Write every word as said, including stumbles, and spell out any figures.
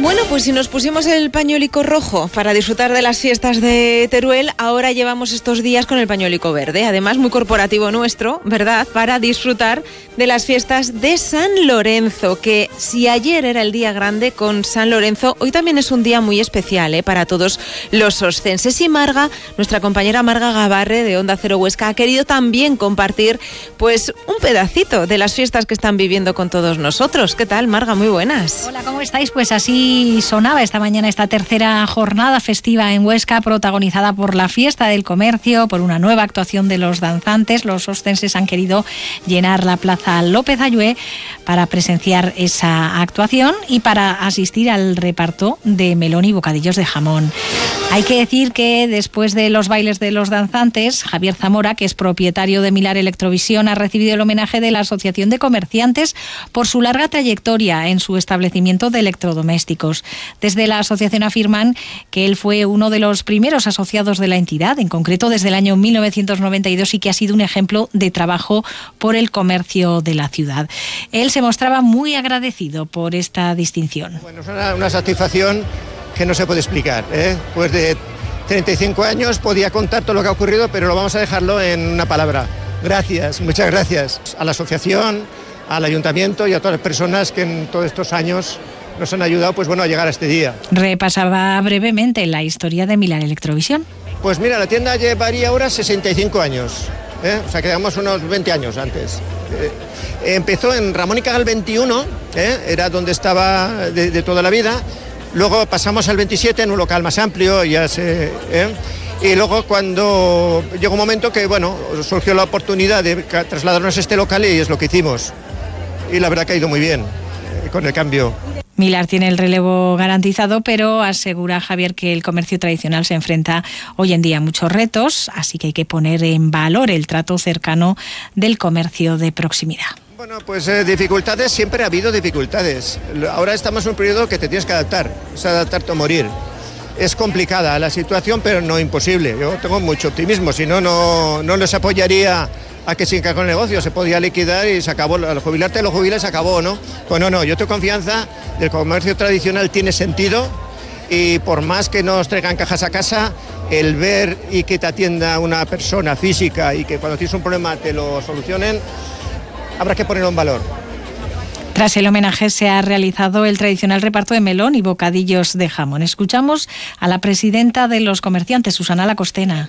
Bueno, pues si nos pusimos el pañuelico rojo para disfrutar de las fiestas de Teruel, ahora llevamos estos días con el pañuelico verde, además muy corporativo nuestro, ¿verdad?, para disfrutar de las fiestas de San Lorenzo, que si ayer era el día grande con San Lorenzo, hoy también es un día muy especial, ¿eh?, para todos los oscenses. Y Marga, nuestra compañera Marga Gabarre de Onda Cero Huesca, ha querido también compartir pues un pedacito de las fiestas que están viviendo con todos nosotros. ¿Qué tal, Marga? Muy buenas. Hola, ¿cómo estáis? Pues así sonaba esta mañana esta tercera jornada festiva en Huesca, protagonizada por la fiesta del comercio, por una nueva actuación de los danzantes. Los oscenses han querido llenar la plaza López Ayué para presenciar esa actuación y para asistir al reparto de melón y bocadillos de jamón. Hay que decir que después de los bailes de los danzantes, Javier Zamora, que es propietario de Milar Electrovisión, ha recibido el homenaje de la Asociación de Comerciantes por su larga trayectoria en su establecimiento de electrodomésticos. Desde la asociación afirman que él fue uno de los primeros asociados de la entidad, en concreto desde el año mil novecientos noventa y dos, y que ha sido un ejemplo de trabajo por el comercio de la ciudad. Él se mostraba muy agradecido por esta distinción. Bueno, es una, una satisfacción que no se puede explicar, ¿eh? Pues de treinta y cinco años podía contar todo lo que ha ocurrido, pero lo vamos a dejarlo en una palabra. Gracias, muchas gracias a la asociación, al ayuntamiento y a todas las personas que en todos estos años nos han ayudado, pues bueno, a llegar a este día. Repasaba brevemente la historia de Milar Electrovisión. Pues mira, la tienda llevaría ahora sesenta y cinco años, ¿eh? O sea, que llevamos unos veinte años antes. Eh, empezó en Ramón y Cajal veintiuno, ¿eh? Era donde estaba de, de toda la vida. Luego pasamos al veintisiete en un local más amplio, ya se, ¿eh? Y luego cuando llegó un momento que, bueno, surgió la oportunidad de trasladarnos a este local y es lo que hicimos. Y la verdad que ha ido muy bien eh, con el cambio. Milar tiene el relevo garantizado, pero asegura Javier que el comercio tradicional se enfrenta hoy en día a muchos retos, así que hay que poner en valor el trato cercano del comercio de proximidad. Bueno, pues eh, dificultades, siempre ha habido dificultades. Ahora estamos en un periodo que te tienes que adaptar, es adaptarte o morir. Es complicada la situación, pero no imposible. Yo tengo mucho optimismo, si no, no, no les apoyaría a que se encargó el negocio, se podía liquidar y se acabó, al jubilarte lo jubilas, se acabó, ¿no? Pues no, no, yo tengo confianza, el comercio tradicional tiene sentido y por más que nos traigan cajas a casa, el ver y que te atienda una persona física y que cuando tienes un problema te lo solucionen, habrá que ponerlo en valor. Tras el homenaje se ha realizado el tradicional reparto de melón y bocadillos de jamón. Escuchamos a la presidenta de los comerciantes, Susana Lacostena.